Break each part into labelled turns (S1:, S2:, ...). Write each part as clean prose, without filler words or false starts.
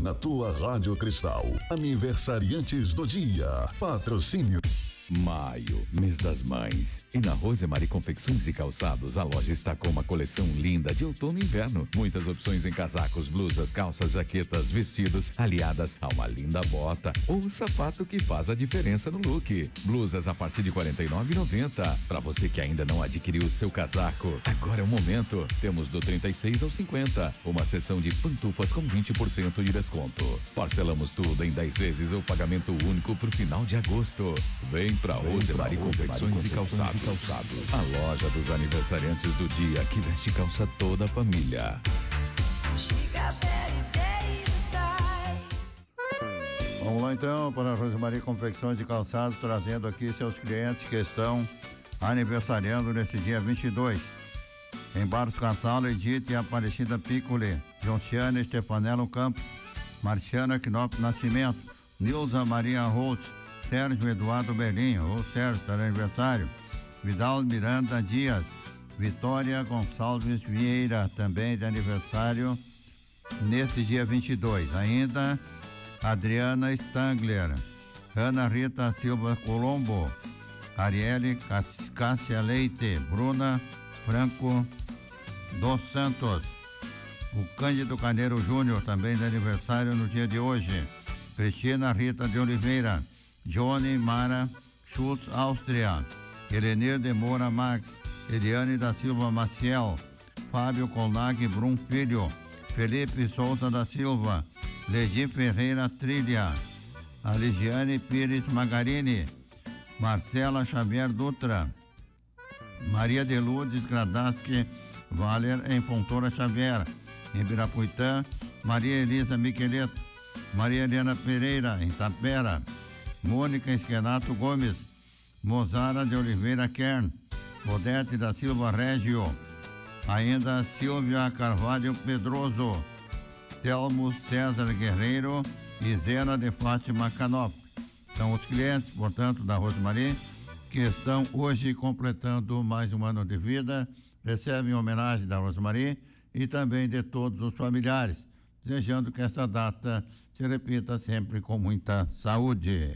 S1: Na tua Rádio Cristal, aniversariantes do dia. Patrocínio.
S2: Maio, mês das mães. E na Rosemary Confecções e Calçados, a loja está com uma coleção linda de outono e inverno. Muitas opções em casacos, blusas, calças, jaquetas, vestidos, aliadas a uma linda bota ou o sapato que faz a diferença no look. Blusas a partir de R$ 49,90. Para você que ainda não adquiriu o seu casaco, agora é o momento. Temos do 36 ao 50. Uma seção de pantufas com 20% de desconto. Parcelamos tudo em 10 vezes ou pagamento único pro final de agosto. Vem pra Rosemary Confecções e Calçados. A loja dos aniversariantes do dia que veste calça toda a família.
S3: Vamos lá então para a Rosemary Confecções e Calçados, trazendo aqui seus clientes que estão aniversariando neste dia 22. Em Barros Cassalo, Edith e Aparecida Piccoli, Jonciane Stefanello Campos, Marciana Knop Nascimento, Nilza Maria Rose, Sérgio Eduardo Belinho, o Sérgio está de aniversário, Vidal Miranda Dias, Vitória Gonçalves Vieira, também de aniversário neste dia 22. Ainda Adriana Stangler, Ana Rita Silva Colombo, Arielle Cássia Leite, Bruna Franco dos Santos, o Cândido Carneiro Júnior, também de aniversário no dia de hoje, Cristina Rita de Oliveira, Johnny Mara Schultz Áustria, Helenir de Moura Max, Eliane da Silva Maciel, Fábio Colnag Brum Filho, Felipe Souza da Silva, Legi Ferreira Trilha, Aligiane Pires Magarini, Marcela Xavier Dutra, Maria de Lourdes Gradaski Valer em Fontoura Xavier, em Birapuitã, Maria Elisa Miqueleto, Maria Helena Pereira em Tapera, Mônica Esquenato Gomes, Mozara de Oliveira Kern, Odete da Silva Régio, ainda Silvia Carvalho Pedroso, Telmo César Guerreiro e Zena de Fátima Canop. São os clientes, portanto, da Rosemary, que estão hoje completando mais um ano de vida, recebem homenagem da Rosemary e também de todos os familiares, desejando que essa data se repita sempre com muita saúde.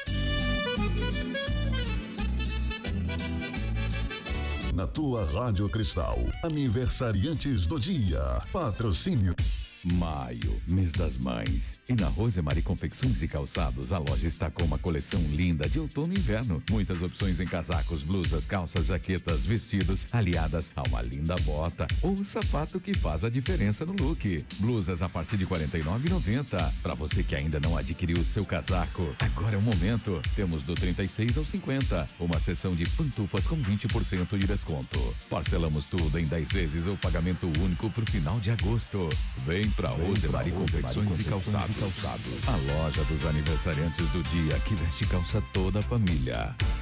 S1: Na tua Rádio Cristal, aniversariantes do dia. Patrocínio.
S2: Maio, mês das mães. E na Rosemary Confecções e Calçados, a loja está com uma coleção linda de outono e inverno. Muitas opções em casacos, blusas, calças, jaquetas, vestidos, aliadas a uma linda bota ou o sapato que faz a diferença no look. Blusas a partir de R$ 49,90. Para você que ainda não adquiriu o seu casaco, agora é o momento. Temos do 36 ao 50. Uma seção de pantufas com 20% de desconto. Parcelamos tudo em 10 vezes ou pagamento único pro final de agosto. Vem pra Rosemary Confecções e Calçados. A loja dos aniversariantes do dia que veste calça toda a família.